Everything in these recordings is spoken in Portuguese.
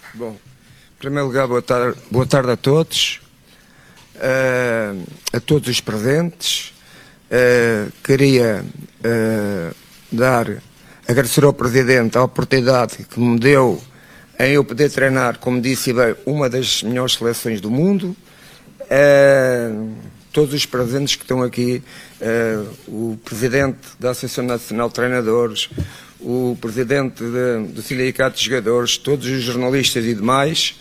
Bom, em primeiro lugar, boa tarde a todos os presentes. Queria agradecer ao Presidente a oportunidade que me deu em eu poder treinar, como disse bem, uma das melhores seleções do mundo. Todos os presentes que estão aqui, o Presidente da Associação Nacional de Treinadores, o Presidente do Sindicato de Jogadores, todos os jornalistas e demais.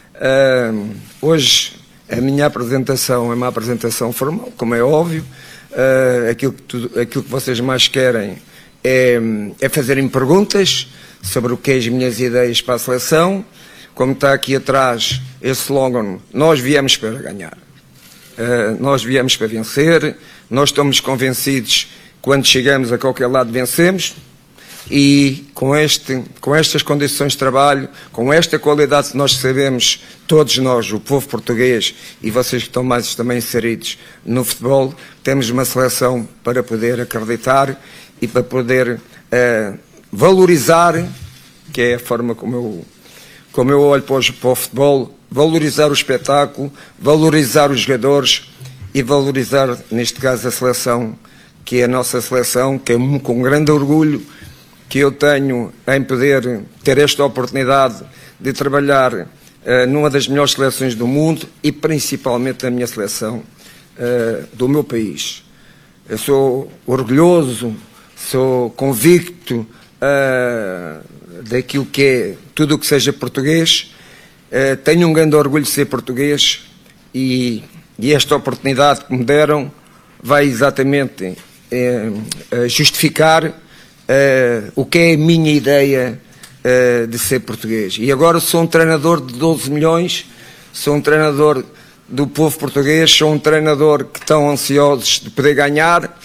Hoje a minha apresentação é uma apresentação formal, como é óbvio. Aquilo que vocês mais querem é fazerem perguntas sobre o que é as minhas ideias para a seleção. Como está aqui atrás esse slogan, nós viemos para ganhar. Nós viemos para vencer, nós estamos convencidos que quando chegamos a qualquer lado vencemos, e com estas condições de trabalho, com esta qualidade que nós sabemos, todos nós, o povo português e vocês que estão mais também inseridos no futebol, temos uma seleção para poder acreditar e para poder valorizar, que é a forma como eu olho para o futebol, valorizar o espetáculo, valorizar os jogadores e valorizar, neste caso, a seleção, que é a nossa seleção, que é com grande orgulho que eu tenho em poder ter esta oportunidade de trabalhar numa das melhores seleções do mundo e principalmente a minha seleção do meu país. Eu sou orgulhoso, sou convicto daquilo que é tudo o que seja português. Tenho um grande orgulho de ser português e esta oportunidade que me deram vai exatamente justificar o que é a minha ideia de ser português. E agora sou um treinador de 12 milhões, sou um treinador do povo português, sou um treinador que estão ansiosos de poder ganhar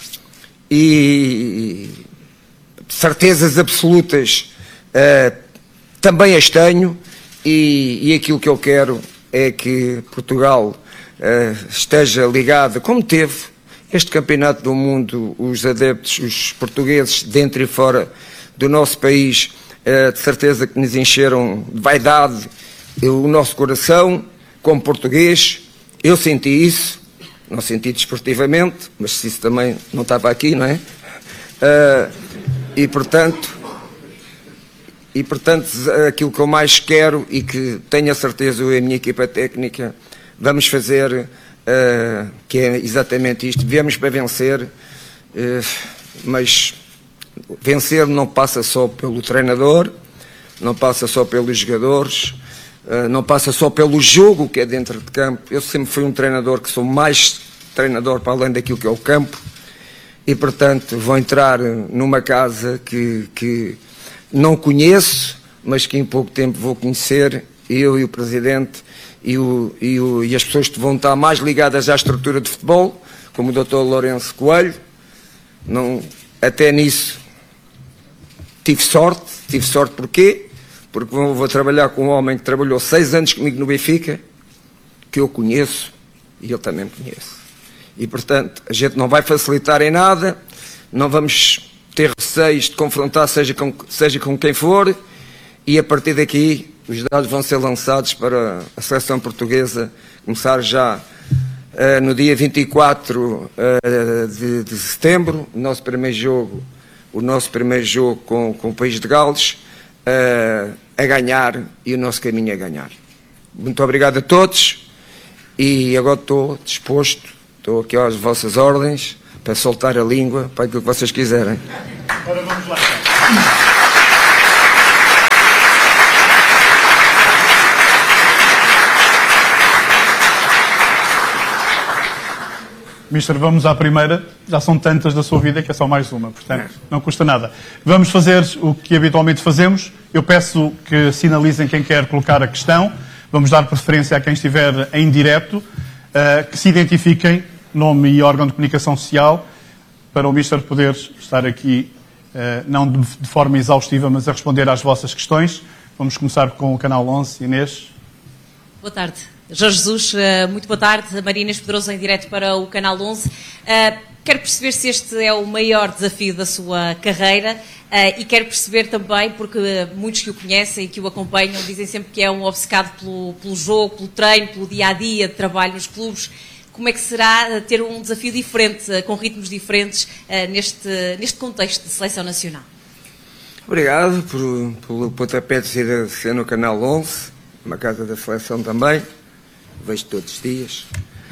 e certezas absolutas também as tenho, e aquilo que eu quero é que Portugal esteja ligado, como teve este campeonato do mundo, os adeptos, os portugueses dentro e fora do nosso país, de certeza que nos encheram de vaidade o nosso coração, como português. Eu senti isso, não senti desportivamente, mas se isso também não estava aqui, não é? E portanto, aquilo que eu mais quero e que tenho a certeza eu e a minha equipa técnica vamos fazer, que é exatamente isto. Viemos para vencer, mas vencer não passa só pelo treinador, não passa só pelos jogadores, não passa só pelo jogo que é dentro de campo. Eu sempre fui um treinador que sou mais treinador para além daquilo que é o campo, e portanto vou entrar numa casa que não conheço, mas que em pouco tempo vou conhecer, eu e o Presidente e as pessoas que vão estar mais ligadas à estrutura de futebol, como o Dr. Lourenço Coelho. Até nisso tive sorte porquê? Porque vou trabalhar com um homem que trabalhou 6 anos comigo no Benfica, que eu conheço e ele também me conhece. E portanto a gente não vai facilitar em nada, não vamos ter receios de confrontar seja com quem for, e a partir daqui os dados vão ser lançados para a seleção portuguesa começar já no dia 24 de setembro, o nosso primeiro jogo com o país de Gales, a ganhar, e o nosso caminho é ganhar. Muito obrigado a todos, e agora estou disposto, estou aqui às vossas ordens para soltar a língua para aquilo que vocês quiserem. Ora, vamos lá. Mister, vamos à primeira. Já são tantas da sua vida que é só mais uma, portanto, não custa nada. Vamos fazer o que habitualmente fazemos. Eu peço que sinalizem quem quer colocar a questão. Vamos dar preferência a quem estiver em direto, que se identifiquem, nome e órgão de comunicação social, para o Mister poder estar aqui, não de forma exaustiva, mas a responder às vossas questões. Vamos começar com o Canal 11. Inês. Boa tarde. Jorge Jesus, muito boa tarde. Maria Inês Pedroso em direto para o Canal 11. Quero perceber se este é o maior desafio da sua carreira E quero perceber também, porque muitos que o conhecem e que o acompanham dizem sempre que é um obcecado pelo jogo, pelo treino, pelo dia-a-dia de trabalho nos clubes. Como é que será ter um desafio diferente, com ritmos diferentes, neste contexto de seleção nacional? Obrigado pelo pontapé de ser no Canal 11, uma casa da seleção também, vejo todos os dias.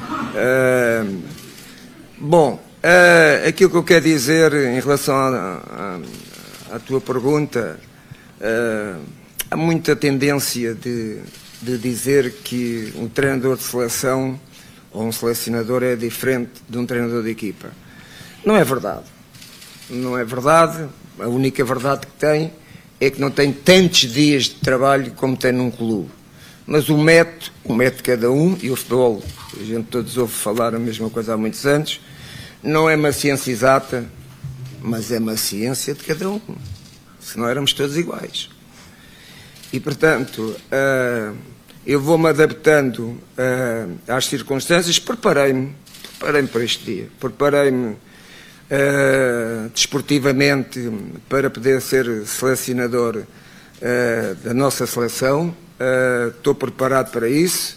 Aquilo que eu quero dizer em relação à tua pergunta, há muita tendência de dizer que um treinador de seleção ou um selecionador é diferente de um treinador de equipa. Não é verdade. Não é verdade. A única verdade que tem é que não tem tantos dias de trabalho como tem num clube. Mas o método de cada um, e o futebol, a gente todos ouve falar a mesma coisa há muitos anos, não é uma ciência exata, mas é uma ciência de cada um. Senão éramos todos iguais. E, portanto, eu vou-me adaptando às circunstâncias. Preparei-me para este dia. Preparei-me desportivamente para poder ser selecionador da nossa seleção. Estou preparado para isso.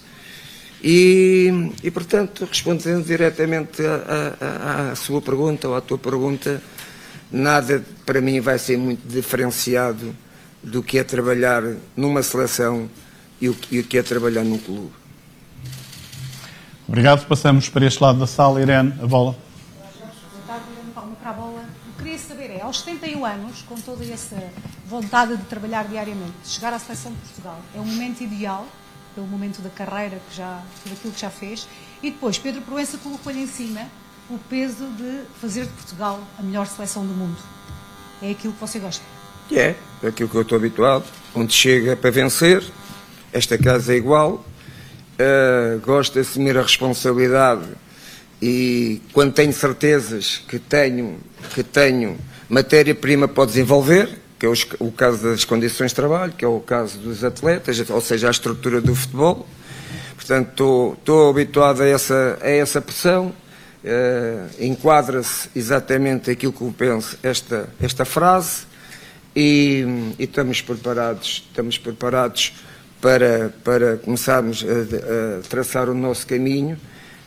E, portanto, respondendo diretamente à sua pergunta ou à tua pergunta, nada para mim vai ser muito diferenciado do que é trabalhar numa seleção e o que é trabalhar num clube. Obrigado. Passamos para este lado da sala. Irene, a bola. Para a bola. Eu queria saber, aos 71 anos, com toda essa vontade de trabalhar diariamente, de chegar à seleção de Portugal, é um momento ideal, pelo momento da carreira, tudo aquilo que já fez, e depois Pedro Proença colocou-lhe em cima o peso de fazer de Portugal a melhor seleção do mundo. É aquilo que você gosta? É aquilo que eu estou habituado. Onde chega para vencer, esta casa é igual. Gosto de assumir a responsabilidade e quando tenho certezas que tenho matéria-prima para desenvolver, que é o caso das condições de trabalho, que é o caso dos atletas, ou seja, a estrutura do futebol. Portanto, estou habituado a essa pressão. Enquadra-se exatamente aquilo que eu penso, esta frase, e estamos preparados para começarmos a traçar o nosso caminho.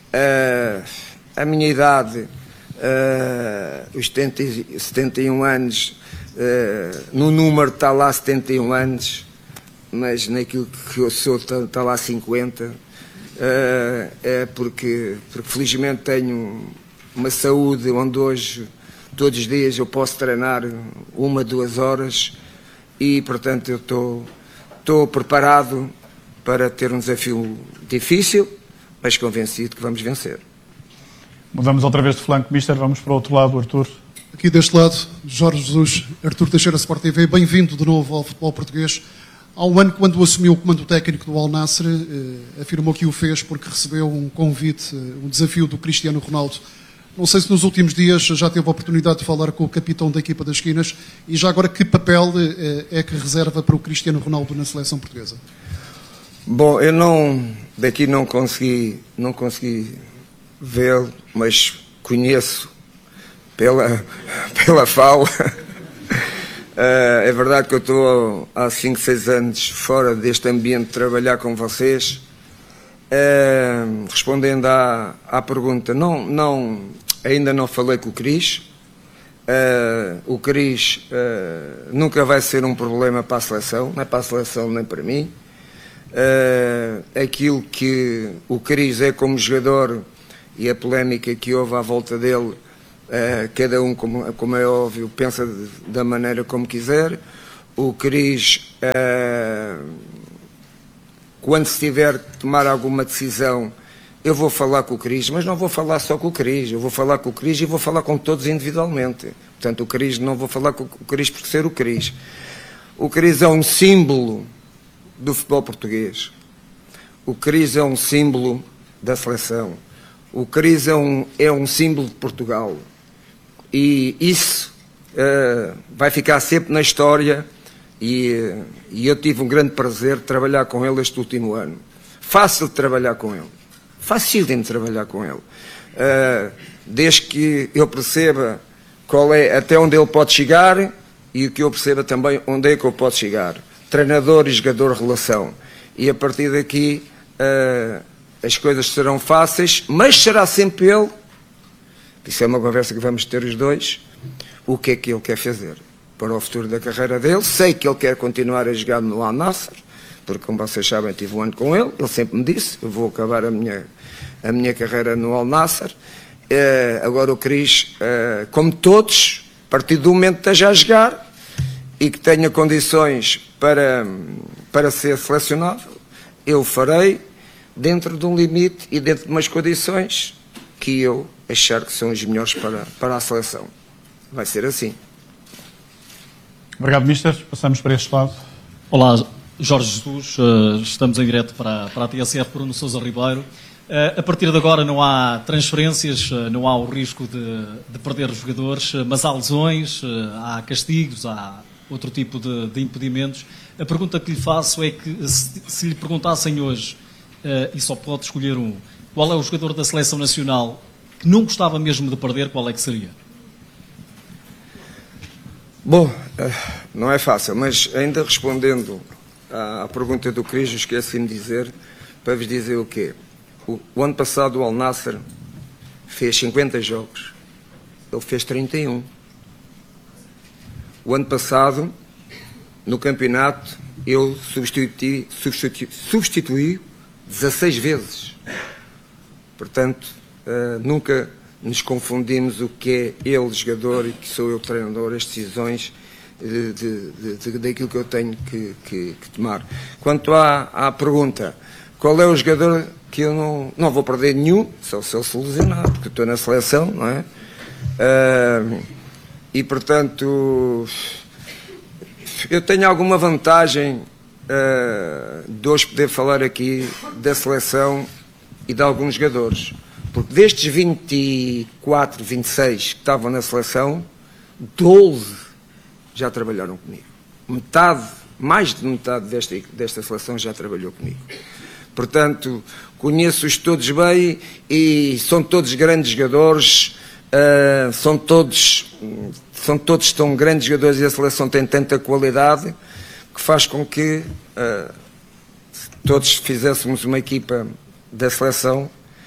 A minha idade, os 71 anos, no número está lá 71 anos, mas naquilo que eu sou está lá 50. Porque felizmente tenho uma saúde onde hoje, todos os dias, eu posso treinar 1-2 horas e, portanto, eu estou preparado para ter um desafio difícil, mas convencido que vamos vencer. Mudamos outra vez de flanco, mister. Vamos para o outro lado, Artur. Aqui deste lado, Jorge Jesus, Artur Teixeira, Sport TV. Bem-vindo de novo ao futebol português. Há um ano, quando assumiu o comando técnico do Al Nassr, afirmou que o fez porque recebeu um convite, um desafio do Cristiano Ronaldo. Não sei se nos últimos dias já teve a oportunidade de falar com o capitão da equipa das esquinas e já agora que papel é que reserva para o Cristiano Ronaldo na seleção portuguesa? Bom, eu daqui não consegui vê-lo, mas conheço pela fala. É verdade que eu estou há 5-6 anos fora deste ambiente de trabalhar com vocês. Respondendo à pergunta, ainda não falei com o Cris. O Cris nunca vai ser um problema para a seleção, não é para a seleção nem para mim. Aquilo que o Cris é como jogador e a polémica que houve à volta dele, cada um, como é óbvio, pensa da maneira como quiser. O Cris, quando se tiver que tomar alguma decisão, eu vou falar com o Cris, mas não vou falar só com o Cris, eu vou falar com o Cris e vou falar com todos individualmente. Portanto, o Cris, não vou falar com o Cris por ser o Cris. O Cris é um símbolo do futebol português. O Cris é um símbolo da seleção. O Cris é um símbolo de Portugal. E isso vai ficar sempre na história e eu tive um grande prazer de trabalhar com ele este último ano. Fácil de trabalhar com ele. Facílimo de trabalhar com ele. Desde que eu perceba até onde ele pode chegar e que eu perceba também onde é que eu posso chegar. Treinador e jogador, relação. E a partir daqui as coisas serão fáceis, mas será sempre ele, isso é uma conversa que vamos ter os dois, o que é que ele quer fazer para o futuro da carreira dele. Sei que ele quer continuar a jogar no Al Nassr, porque, como vocês sabem, tive um ano com ele, ele sempre me disse, eu vou acabar a minha carreira no Al Nassr. Agora o Cris, como todos, a partir do momento que esteja a jogar e que tenha condições para ser selecionado, eu farei dentro de um limite e dentro de umas condições que eu achar que são as melhores para a seleção. Vai ser assim. Obrigado, Mister. Passamos para este lado. Olá, Jorge Jesus. Estamos em direto para a TSF Bruno Sousa Ribeiro. A partir de agora não há transferências, não há o risco de perder os jogadores, mas há lesões, há castigos, há outro tipo de impedimentos. A pergunta que lhe faço é que se lhe perguntassem hoje, e só pode escolher um, qual é o jogador da Seleção Nacional que não gostava mesmo de perder, qual é que seria? Bom, não é fácil, mas ainda respondendo à pergunta do Cris, esqueci-me de dizer, para vos dizer o quê? O ano passado o Al Nassr fez 50 jogos, ele fez 31. O ano passado, no campeonato, eu substituí 16 vezes. Portanto, nunca nos confundimos o que é ele jogador e que sou eu treinador, as decisões daquilo que eu tenho que tomar. Quanto à pergunta, qual é o jogador que eu não vou perder nenhum, só se ele se lesionar, porque eu estou na seleção, não é? E, portanto, eu tenho alguma vantagem de hoje poder falar aqui da seleção e de alguns jogadores. Porque destes 24, 26 que estavam na seleção, 12 já trabalharam comigo. Mais de metade desta seleção já trabalhou comigo. Portanto, conheço-os todos bem e são todos grandes jogadores, são todos tão grandes jogadores e a seleção tem tanta qualidade que faz com que todos fizéssemos uma equipa da seleção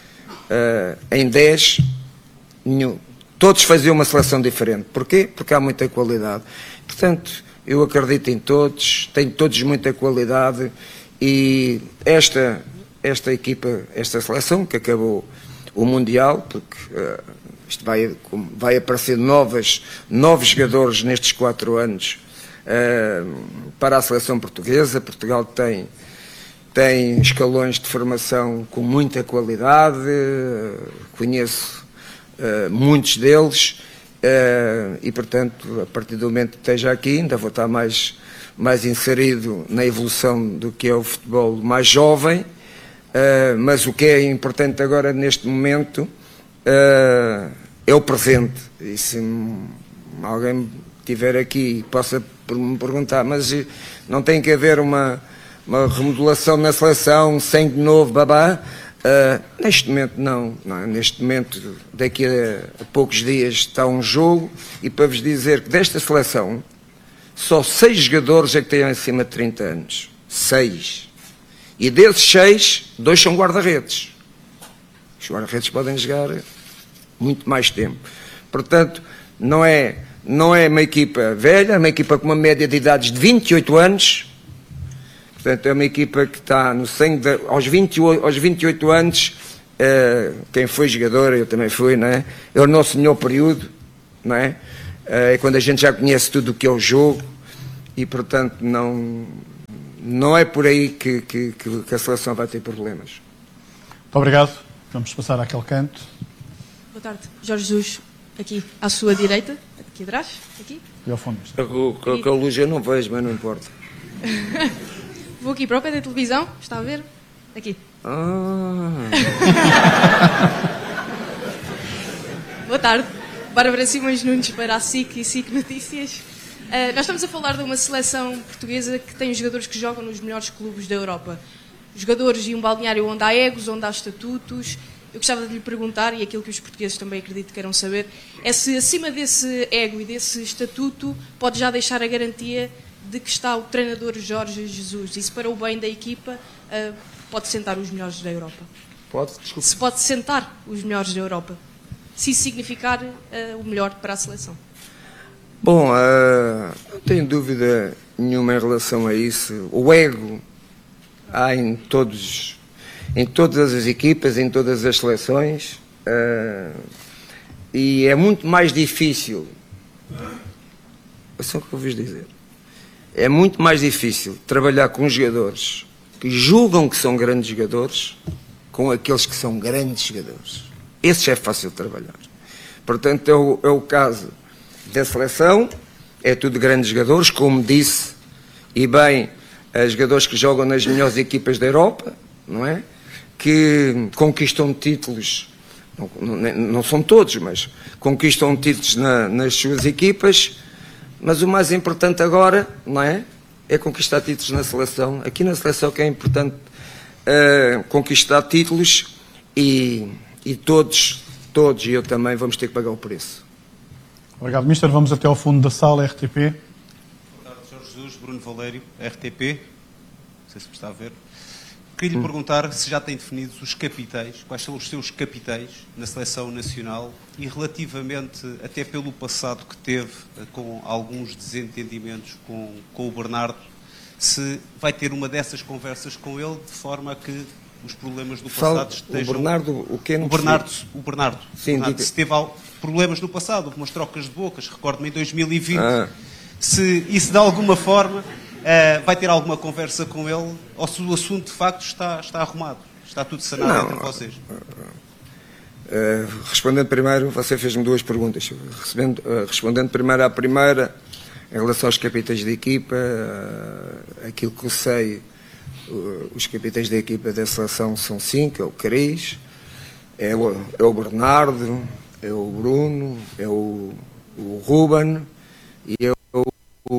em 10, todos faziam uma seleção diferente. Porquê? Porque há muita qualidade. Portanto, eu acredito em todos, tenho todos muita qualidade e esta equipa, esta seleção que acabou o Mundial, porque isto vai aparecer novos jogadores nestes 4 anos para a seleção portuguesa. Portugal tem escalões de formação com muita qualidade, conheço muitos deles e, portanto, a partir do momento que esteja aqui, ainda vou estar mais inserido na evolução do que é o futebol mais jovem, mas o que é importante agora neste momento é o presente. E se alguém estiver aqui e possa me perguntar, mas não tem que haver uma remodelação na seleção, sangue novo, babá? Neste momento não. Neste momento, daqui a poucos dias está um jogo, e para vos dizer que desta seleção só 6 jogadores é que têm acima de 30 anos. 6. E desses 6, 2 são guarda-redes. Os guarda-redes podem jogar muito mais tempo. Portanto, não é uma equipa velha, é uma equipa com uma média de idades de 28 anos. Portanto, é uma equipa que está no sangue aos 28 anos, quem foi jogador, eu também fui, não é? É o nosso melhor período, não é? É quando a gente já conhece tudo o que é o jogo e, portanto, não é por aí que a seleção vai ter problemas. Muito obrigado. Vamos passar àquele canto. Boa tarde. Jorge Jesus, aqui à sua direita, aqui atrás, aqui. E ao fundo. Com a luz eu não vejo, mas não importa. Vou aqui para o pé da televisão, está a ver? Aqui. Boa tarde. Bárbara Simões Nunes para a SIC e SIC Notícias. Nós estamos a falar de uma seleção portuguesa que tem jogadores que jogam nos melhores clubes da Europa. Jogadores de um balneário onde há egos, onde há estatutos Eu gostava de lhe perguntar, e aquilo que os portugueses também acredito que queiram saber, é se acima desse ego e desse estatuto pode já deixar a garantia de que está o treinador Jorge Jesus, e se para o bem da equipa pode sentar os melhores da Europa. Pode? Desculpe. Se pode sentar os melhores da Europa, se isso significar o melhor para a seleção. Bom, não tenho dúvida nenhuma em relação a isso. O ego há em todas as equipas, em todas as seleções, e é muito mais difícil, é o que eu vos dizer, é muito mais difícil trabalhar com jogadores que julgam que são grandes jogadores com aqueles que são grandes jogadores. Esse é fácil de trabalhar. Portanto, é o caso da seleção, é tudo grandes jogadores, como disse, e bem, jogadores que jogam nas melhores equipas da Europa, não é? Que conquistam títulos, não são todos, mas conquistam títulos nas suas equipas, mas o mais importante agora, não é? É conquistar títulos na seleção. Aqui na seleção que é importante conquistar títulos e todos, e eu também, vamos ter que pagar o preço. Obrigado, Mister. Vamos até ao fundo da sala, RTP. Boa tarde, Jorge Jesus, Bruno Valério, RTP. Não sei se me está a ver. Queria lhe perguntar se já tem definidos os capitães, quais são os seus capitães na seleção nacional e relativamente, até pelo passado que teve, com alguns desentendimentos com o Bernardo, se vai ter uma dessas conversas com ele de forma a que os problemas do passado estejam... O Bernardo, o quê? O Bernardo. Sim, Bernardo, se teve problemas no passado, houve umas trocas de bocas, recordo-me em 2020, se isso de alguma forma vai ter alguma conversa com ele, ou se o assunto de facto está arrumado, está tudo sanado entre vocês? Respondendo primeiro, você fez-me duas perguntas. Respondendo primeiro à primeira, em relação aos capitães de equipa, aquilo que eu sei, os capitães da equipa da seleção são 5, é o Cris, é o Bernardo, é o Bruno, é o Ruben e é o...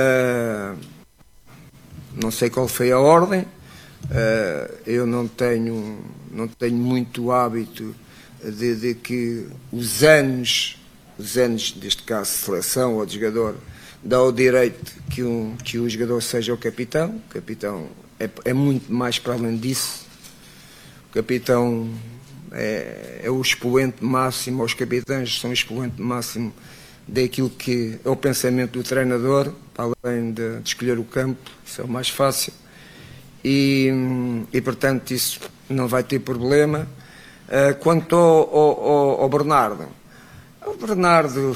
não sei qual foi a ordem, eu não tenho muito hábito de que os anos, neste caso de seleção ou de jogador, dá o direito que o jogador seja o capitão. O capitão é muito mais para além disso. O capitão é o expoente máximo, os capitães são o expoente máximo daquilo que é o pensamento do treinador, para além de escolher o campo, isso é o mais fácil. E portanto, isso não vai ter problema. Quanto ao Bernardo, o Bernardo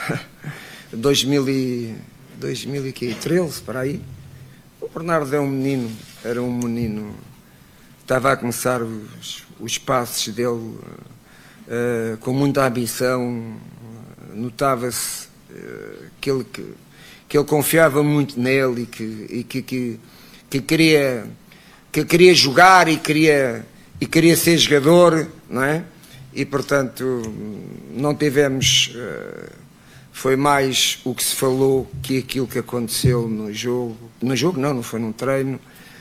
2013, para aí, o Bernardo era um menino, estava a começar os passos dele com muita ambição, notava-se que ele confiava muito nele e que queria jogar e queria ser jogador, não é? E portanto não tivemos, foi mais o que se falou que aquilo que aconteceu no jogo não foi num treino,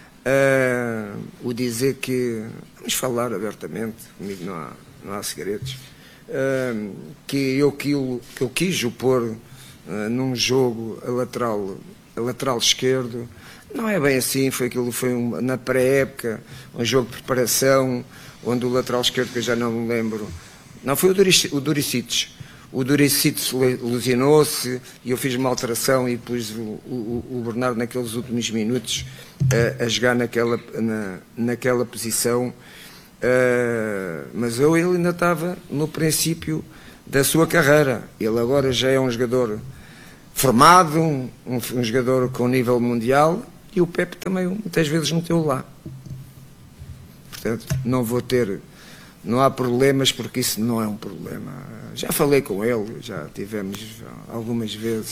o dizer que, vamos falar abertamente, comigo não há segredos, que eu quis opor num jogo a lateral esquerdo. Não é bem assim, foi na pré-época, um jogo de preparação, onde o lateral esquerdo, que eu já não me lembro, não, foi o Duricic. O Duricic lesionou-se e eu fiz uma alteração e pus o Bernardo naqueles últimos minutos a jogar naquela posição, mas ele ainda estava no princípio da sua carreira. Ele agora já é um jogador formado, um jogador com nível mundial, e o Pepe também muitas vezes meteu lá. Portanto, não há problemas, porque isso não é um problema. Já falei com ele, já tivemos algumas vezes